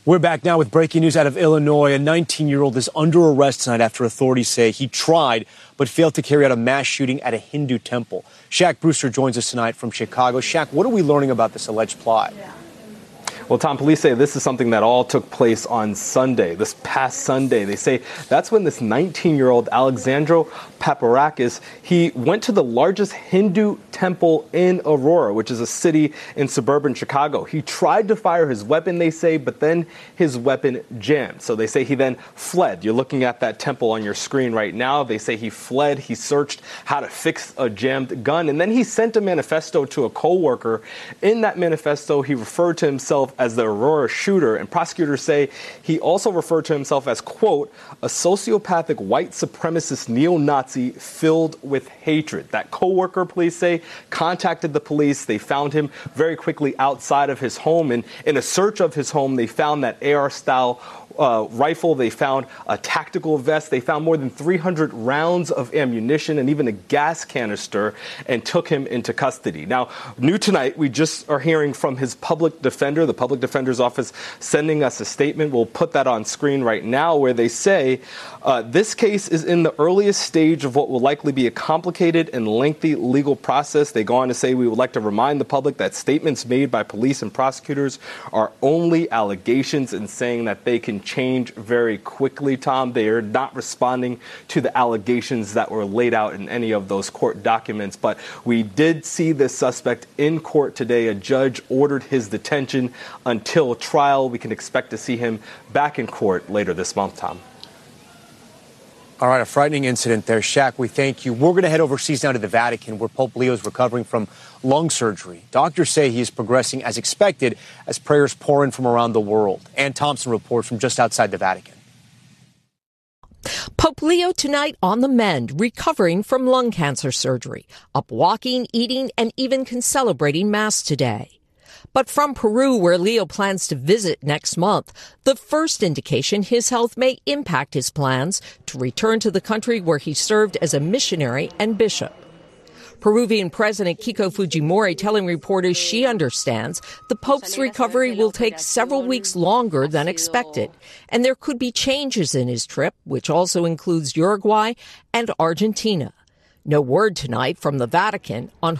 We're back now with breaking news out of Illinois. A 19-year-old is under arrest tonight after authorities say he tried but failed to carry out a mass shooting at a Hindu temple. Shaq Brewster joins us tonight from Chicago. Shaq, what are we learning about this alleged plot? Well, Tom, police say this is something that all took place on Sunday, this past Sunday. They say that's when this 19-year-old Alexandro Paparakis, he went to the largest Hindu temple in Aurora, which is a city in suburban Chicago. He tried to fire his weapon, they say, but then his weapon jammed. So they say he then fled. You're looking at that temple on your screen right now. They say he fled. He searched how to fix a jammed gun, and then he sent a manifesto to a co-worker. In that manifesto, he referred to himself as the Aurora shooter, and prosecutors say he also referred to himself as, quote, a sociopathic white supremacist neo-Nazi filled with hatred. That co-worker, police say, contacted the police. They found him very quickly outside of his home, and in a search of his home, they found that AR-style rifle. They found a tactical vest. They found more than 300 rounds of ammunition and even a gas canister, and took him into custody. Now, new tonight, we just are hearing from his public defender, the public defender's office, sending us a statement. We'll put that on screen right now, where they say this case is in the earliest stage of what will likely be a complicated and lengthy legal process. They go on to say, we would like to remind the public that statements made by police and prosecutors are only allegations, and saying that they can change very quickly, Tom. They are not responding to the allegations that were laid out in any of those court documents. But we did see this suspect in court today. A judge ordered his detention until trial. We can expect to see him back in court later this month, Tom. All right, a frightening incident there. Shaq, we thank you. We're going to head overseas now to the Vatican, where Pope Leo is recovering from lung surgery. Doctors say he is progressing as expected as prayers pour in from around the world. Ann Thompson reports from just outside the Vatican. Pope Leo tonight on the mend, recovering from lung cancer surgery, up walking, eating, and even celebrating Mass today. But from Peru, where Leo plans to visit next month, the first indication his health may impact his plans to return to the country where he served as a missionary and bishop. Peruvian President Keiko Fujimori telling reporters she understands the Pope's recovery will take several weeks longer than expected, and there could be changes in his trip, which also includes Uruguay and Argentina. No word tonight from the Vatican on